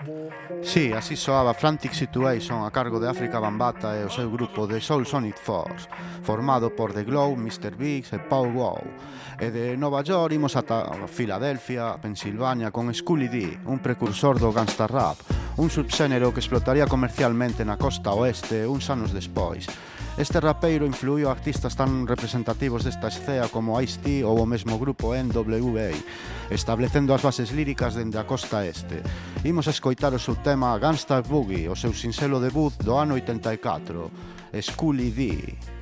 Si, así soaba Frantic Situation a cargo de África Bambata e o seu grupo de Soul Sonic Force, formado por The Glow, Mr. Biggs e Paul Wow. E de Nova York imos ata Filadelfia, Pensilvania, con Schooly D, un precursor do gangsta rap, un subxénero que explotaría comercialmente na costa oeste uns anos despois. Este rapeiro influiu artistas tan representativos desta escea como Ice-T ou o mesmo grupo NWA, establecendo as bases líricas dende a costa este. Imos a escoitar o seu tema Gangsta Boogie, o seu sinxelo debut do ano 84, Schooly D.